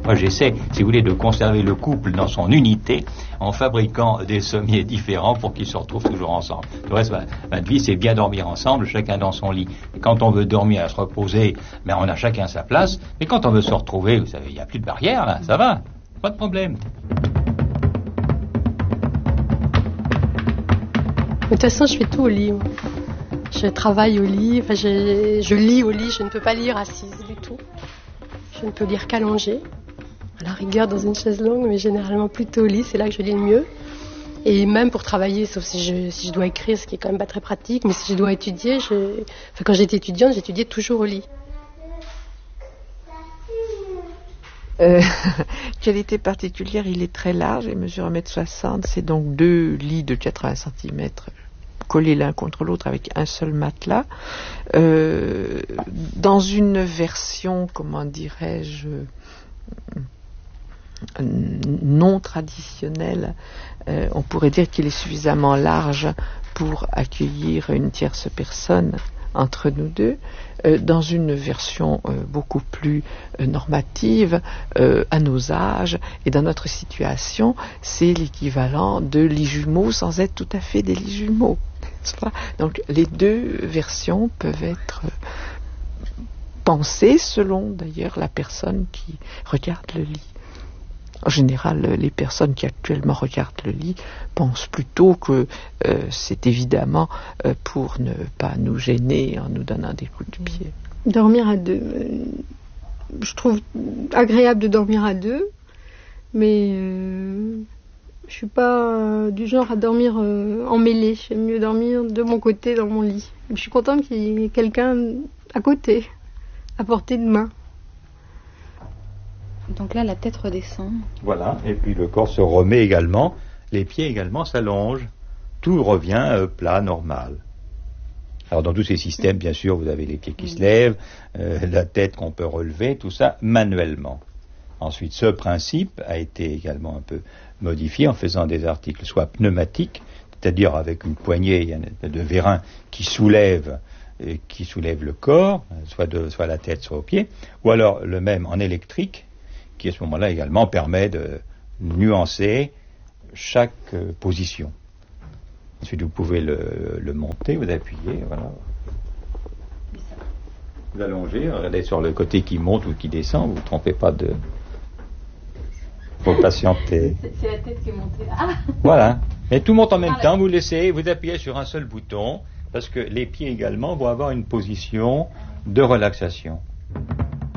Moi, j'essaie, si vous voulez, de conserver le couple dans son unité en fabriquant des sommiers différents pour qu'ils se retrouvent toujours ensemble. Le reste, ma vie, c'est bien dormir ensemble, chacun dans son lit. Et quand on veut dormir à se reposer, ben, on a chacun sa place. Mais quand on veut se retrouver, vous savez, il n'y a plus de barrière, là, ça va, pas de problème. De toute façon, je fais tout au lit. Je travaille au lit, enfin, je lis au lit, je ne peux pas lire assise du tout. Je ne peux lire qu'allongée, à la rigueur dans une chaise longue, mais généralement plutôt au lit, c'est là que je lis le mieux. Et même pour travailler, sauf si je dois écrire, ce qui est quand même pas très pratique, mais si je dois étudier, quand j'étais étudiante, j'étudiais toujours au lit. Qualité particulière, il est très large, il mesure 1m60, c'est donc 2 lits de 80 cm collés l'un contre l'autre avec un seul matelas. Dans une version, comment dirais-je, non traditionnelle, on pourrait dire qu'il est suffisamment large pour accueillir une tierce personne entre nous deux. Dans une version beaucoup plus normative, à nos âges et dans notre situation, c'est l'équivalent de lits jumeaux sans être tout à fait des lits jumeaux. Donc les deux versions peuvent être pensées selon d'ailleurs la personne qui regarde le lit. En général, les personnes qui actuellement regardent le lit pensent plutôt que c'est évidemment pour ne pas nous gêner en nous donnant des coups de pied. Dormir à deux. Je trouve agréable de dormir à deux, mais je suis pas du genre à dormir emmêlée. J'aime mieux dormir de mon côté dans mon lit. Je suis contente qu'il y ait quelqu'un à côté, à portée de main. Donc là, la tête redescend. Voilà, et puis le corps se remet également, les pieds également s'allongent. Tout revient plat, normal. Alors dans tous ces systèmes, bien sûr, vous avez les pieds qui se lèvent, la tête qu'on peut relever, tout ça manuellement. Ensuite, ce principe a été également un peu modifié en faisant des articles soit pneumatiques, c'est-à-dire avec une poignée de vérin qui soulève le corps, soit la tête, soit aux pieds, ou alors le même en électrique, qui à ce moment-là également permet de nuancer chaque position. Ensuite, vous pouvez le monter, vous appuyez, voilà. Vous allongez, regardez sur le côté qui monte ou qui descend, vous ne vous trompez pas de... Faut patienter. C'est la tête qui est montée là. Ah. Voilà. Mais tout monte en même temps, vous appuyez sur un seul bouton, parce que les pieds également vont avoir une position de relaxation.